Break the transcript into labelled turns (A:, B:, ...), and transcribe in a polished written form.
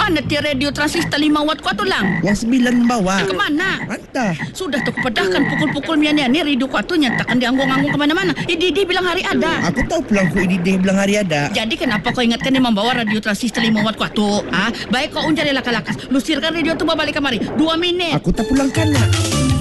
A: Mana ti radio transistor 5 watt ku tu lang?
B: Yang 9 bawa.
A: Kemana?
B: Entah.
A: Sudah tu kupedahkan pukul-pukul mian ni radio ku tu nyatakan dianggung-anggung kemana-mana. Didi bilang hari ada.
B: Aku tahu pulang ku ini dia bilang hari ada.
A: Jadi kenapa kau ingatkan dia membawa radio transistor 5 watt ku tu? Baik kau unjari lakas-lakas. Lusirkan radio tu balik kemari. 2 minit.
B: Aku tak pulangkan nak.